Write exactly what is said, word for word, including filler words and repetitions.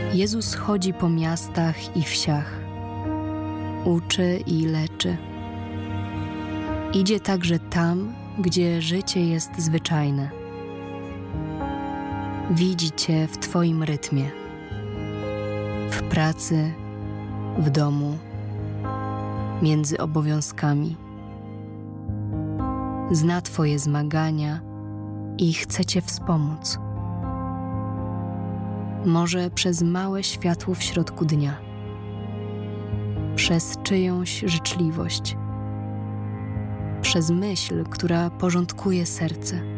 Jezus chodzi po miastach i wsiach, uczy i leczy. Idzie także tam, gdzie życie jest zwyczajne. Widzi Cię w Twoim rytmie, w pracy, w domu, między obowiązkami. Zna Twoje zmagania i chce Cię wspomóc. Może przez małe światło w środku dnia, przez czyjąś życzliwość, przez myśl, która porządkuje serce.